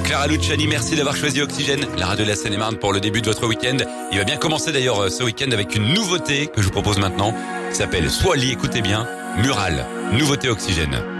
Clara Luciani, merci d'avoir choisi Oxygène, la radio de la Seine-et-Marne pour le début de votre week-end. Il va bien commencer d'ailleurs ce week-end avec une nouveauté que je vous propose maintenant, qui s'appelle Swally, écoutez bien, Mural, nouveauté Oxygène.